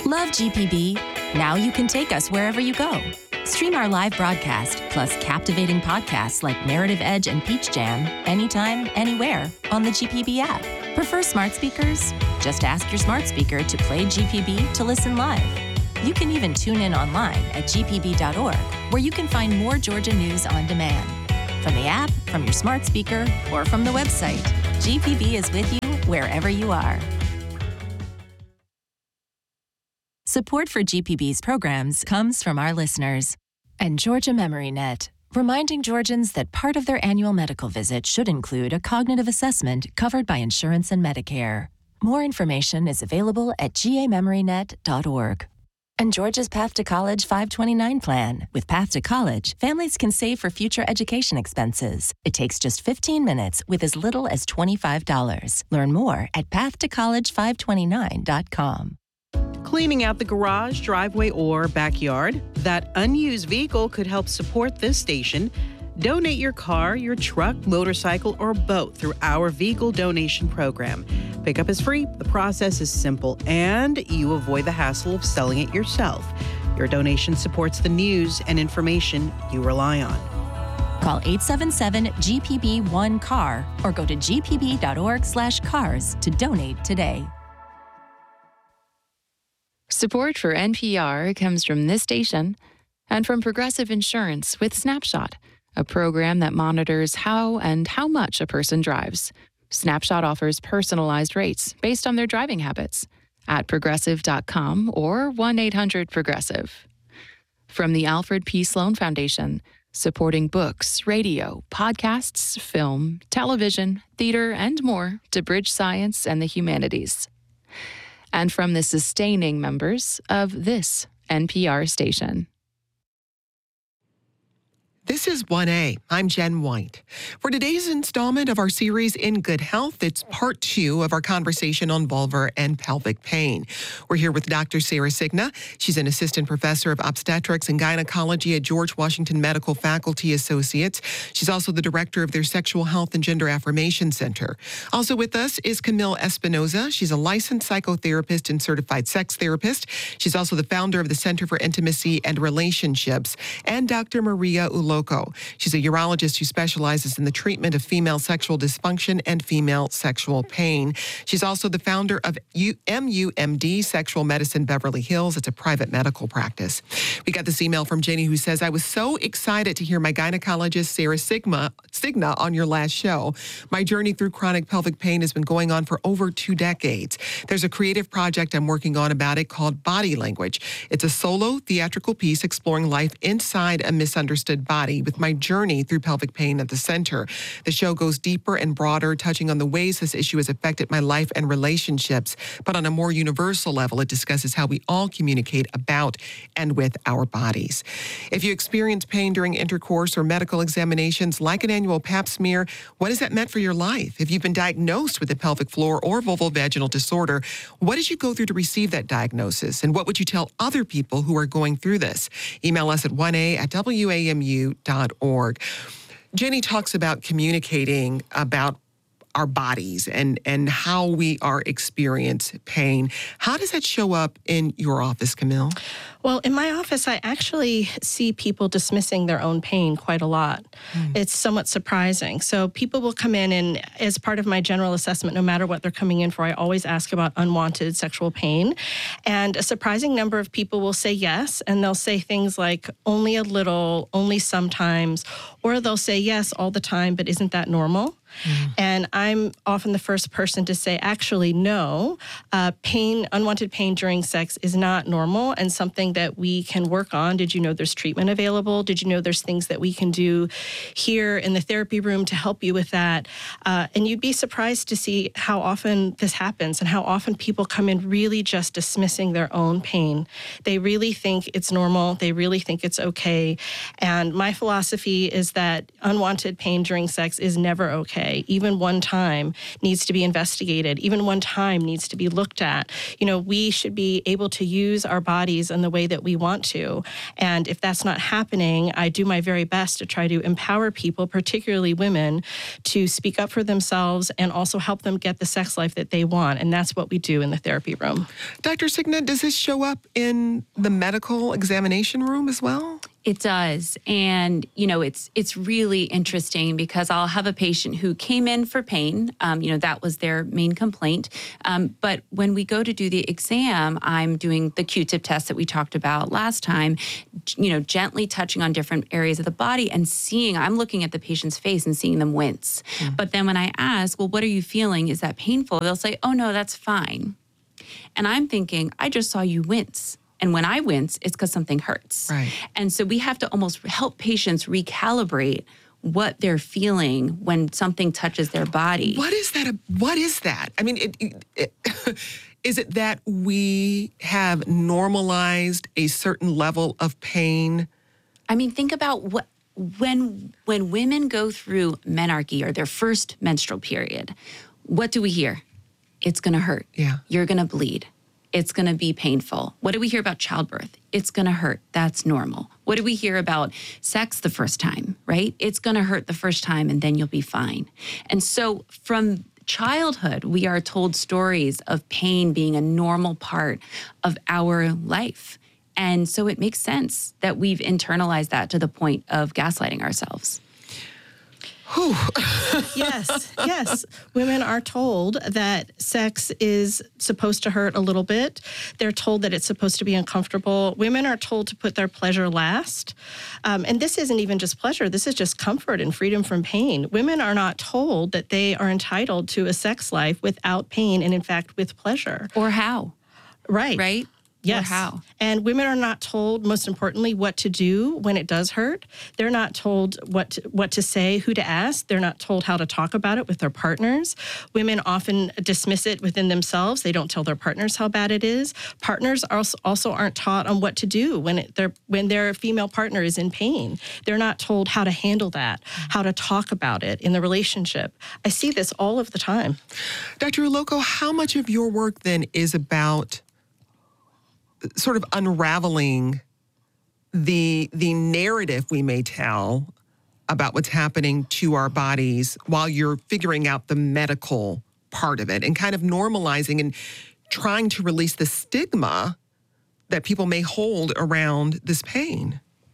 Love GPB? Now you can take us wherever you go. Stream our live broadcast, plus captivating podcasts like Narrative Edge and Peach Jam, anytime, anywhere on the GPB app. Prefer smart speakers? Just ask your smart speaker to play GPB to listen live. You can even tune in online at gpb.org, where you can find more Georgia news on demand. From the app, from your smart speaker, or from the website, GPB is with you wherever you are. Support for GPB's programs comes from our listeners and Georgia MemoryNet, reminding Georgians that part of their annual medical visit should include a cognitive assessment covered by insurance and Medicare. More information is available at gamemorynet.org. And Georgia's Path to College 529 plan. With Path to College, families can save for future education expenses. It takes just 15 minutes with as little as $25. Learn more at path-to-college529.com. Cleaning out the garage, driveway, or backyard? That unused vehicle could help support this station. Donate your car, your truck, motorcycle, or boat through our vehicle donation program. Pickup is free, the process is simple, and you avoid the hassle of selling it yourself. Your donation supports the news and information you rely on. Call 877-GPB-1-CAR or go to gpb.org/cars to donate today. Support for NPR comes from this station and from Progressive Insurance with Snapshot, a program that monitors how and how much a person drives. Snapshot offers personalized rates based on their driving habits at progressive.com or 1-800-PROGRESSIVE. From the Alfred P. Sloan Foundation, supporting books, radio, podcasts, film, television, theater, and more to bridge science and the humanities. And from the sustaining members of this NPR station. This is 1A. I'm Jen White. For today's installment of our series In Good Health, it's part 2 of our conversation on vulvar and pelvic pain. We're here with Dr. Sarah Cigna. She's an assistant professor of obstetrics and gynecology at George Washington Medical Faculty Associates. She's also the director of their Sexual Health and Gender Affirmation Center. Also with us is Camille Espinoza. She's a licensed psychotherapist and certified sex therapist. She's also the founder of the Center for Intimacy and Relationships. And Dr. Maria Uloco. She's a urologist who specializes in the treatment of female sexual dysfunction and female sexual pain. She's also the founder of MUMD Sexual Medicine Beverly Hills. It's a private medical practice. We got this email from Jenny who says, I was so excited to hear my gynecologist, Sarah Cigna, on your last show. My journey through chronic pelvic pain has been going on for over 2 decades. There's a creative project I'm working on about it called Body Language. It's a solo theatrical piece exploring life inside a misunderstood body with my journey through pelvic pain at the center. The show goes deeper and broader, touching on the ways this issue has affected my life and relationships. But on a more universal level, it discusses how we all communicate about and with our bodies. If you experience pain during intercourse or medical examinations like an annual pap smear, what has that meant for your life? If you've been diagnosed with a pelvic floor or vulvovaginal disorder, what did you go through to receive that diagnosis? And what would you tell other people who are going through this? Email us at 1a@wamu.org. Jenny talks about communicating about our bodies and how we are experience pain. How does that show up in your office, Camille? Well, in my office, I actually see people dismissing their own pain quite a lot. It's somewhat surprising. So people will come in, and as part of my general assessment, no matter what they're coming in for, I always ask about unwanted sexual pain. And a surprising number of people will say yes, and they'll say things like only a little, only sometimes, or they'll say yes all the time, but isn't that normal? And I'm often the first person to say, actually, no, unwanted pain during sex is not normal and something that we can work on. Did you know there's treatment available? Did you know there's things that we can do here in the therapy room to help you with that? And you'd be surprised to see how often this happens and how often people come in really just dismissing their own pain. They really think it's normal. They really think it's okay. And my philosophy is that unwanted pain during sex is never okay. Even one time needs to be investigated. Even one time needs to be looked at. You know, we should be able to use our bodies in the way way that we want to. And if that's not happening, I do my very best to try to empower people, particularly women, to speak up for themselves and also help them get the sex life that they want. And that's what we do in the therapy room. Dr. Cigna, does this show up in the medical examination room as well? It does. And, it's really interesting because I'll have a patient who came in for pain. That was their main complaint. But when we go to do the exam, I'm doing the Q-tip test that we talked about last time, gently touching on different areas of the body and I'm looking at the patient's face and seeing them wince. Mm-hmm. But then when I ask, well, what are you feeling? Is that painful? They'll say, oh, no, that's fine. And I'm thinking, I just saw you wince. And when I wince, it's because something hurts. Right. And so we have to almost help patients recalibrate what they're feeling when something touches their body. What is that? I mean, is it that we have normalized a certain level of pain? I mean, think about when women go through menarche or their first menstrual period, what do we hear? It's going to hurt. Yeah. You're going to bleed. It's going to be painful. What do we hear about childbirth? It's going to hurt. That's normal. What do we hear about sex the first time, right? It's going to hurt the first time and then you'll be fine. And so from childhood, we are told stories of pain being a normal part of our life. And so it makes sense that we've internalized that to the point of gaslighting ourselves. Yes. Women are told that sex is supposed to hurt a little bit. They're told that it's supposed to be uncomfortable. Women are told to put their pleasure last. And this isn't even just pleasure. This is just comfort and freedom from pain. Women are not told that they are entitled to a sex life without pain and, in fact, with pleasure. Or how. Right? Yes. Or how. And women are not told, most importantly, what to do when it does hurt. They're not told what to say, who to ask. They're not told how to talk about it with their partners. Women often dismiss it within themselves. They don't tell their partners how bad it is. Partners also aren't taught on what to do when their female partner is in pain. They're not told how to handle that, how to talk about it in the relationship. I see this all of the time. Dr. Uloko, how much of your work then is about sort of unraveling the narrative we may tell about what's happening to our bodies while you're figuring out the medical part of it and kind of normalizing and trying to release the stigma that people may hold around this pain?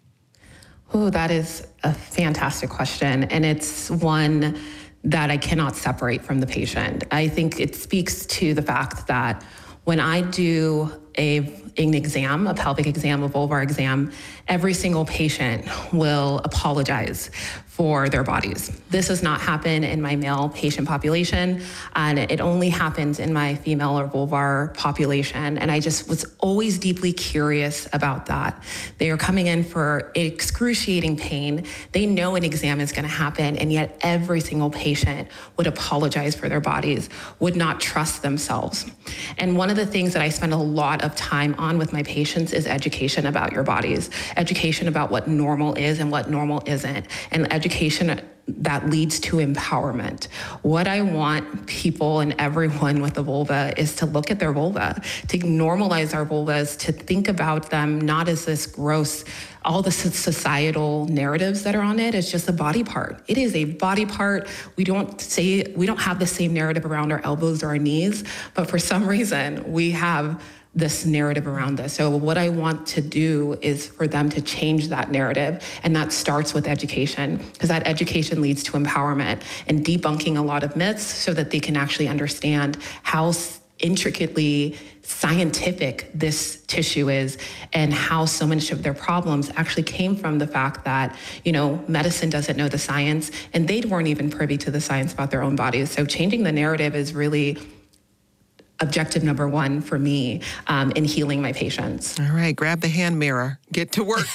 Oh, that is a fantastic question. And it's one that I cannot separate from the patient. I think it speaks to the fact that when I do an exam, a pelvic exam, a vulvar exam, every single patient will apologize for their bodies. This does not happen in my male patient population, and it only happens in my female or vulvar population. And I just was always deeply curious about that. They are coming in for excruciating pain. They know an exam is going to happen, and yet every single patient would apologize for their bodies, would not trust themselves. And one of the things that I spend a lot of time on with my patients is education about your bodies, education about what normal is and what normal isn't, and education that leads to empowerment. What I want people and everyone with a vulva is to look at their vulva, to normalize our vulvas, to think about them not as this gross, all the societal narratives that are on it. It's just a body part. It is a body part. We don't have the same narrative around our elbows or our knees, but for some reason we have this narrative around this. So what I want to do is for them to change that narrative, and that starts with education, because that education leads to empowerment and debunking a lot of myths so that they can actually understand how intricately scientific this tissue is and how so much of their problems actually came from the fact that, medicine doesn't know the science, and they weren't even privy to the science about their own bodies. So changing the narrative is really objective number one for me in healing my patients. All right, grab the hand mirror, get to work.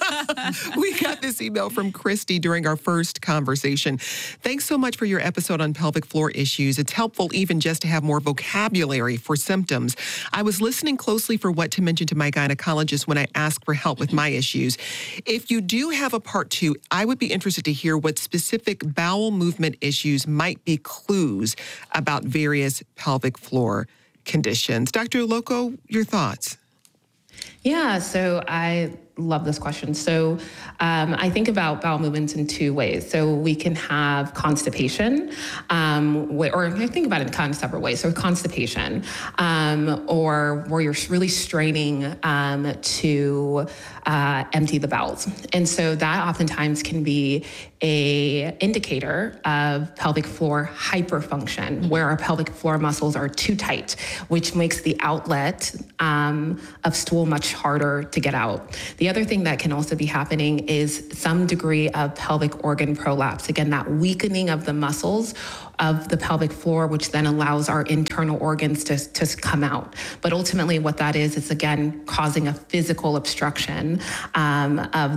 We got this email from Christy during our first conversation. Thanks so much for your episode on pelvic floor issues. It's helpful even just to have more vocabulary for symptoms. I was listening closely for what to mention to my gynecologist when I asked for help with my issues. If you do have a part 2, I would be interested to hear what specific bowel movement issues might be clues about various pelvic floor conditions. Dr. Uloko, your thoughts? Yeah, so I love this question. So I think about bowel movements in two ways. So we can have constipation, or I think about it in kind of separate ways. So constipation, or where you're really straining to empty the bowels. And so that oftentimes can be a indicator of pelvic floor hyperfunction, where our pelvic floor muscles are too tight, which makes the outlet of stool much harder to get out. The other thing that can also be happening is some degree of pelvic organ prolapse. Again, that weakening of the muscles of the pelvic floor, which then allows our internal organs to come out. But ultimately what that is again causing a physical obstruction of